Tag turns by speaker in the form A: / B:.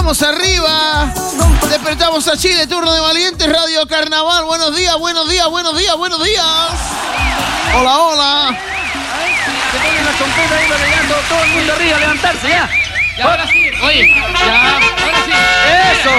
A: Vamos arriba. Despertamos a Chile, turno de valientes, Radio Carnaval. Buenos días, buenos días, buenos días, buenos días. Hola, hola.
B: Se ponen las trompetas ahí para todo el mundo arriba, levantarse ya.
C: Ya, ahora sí. Oye, ya, ahora sí.
B: Eso.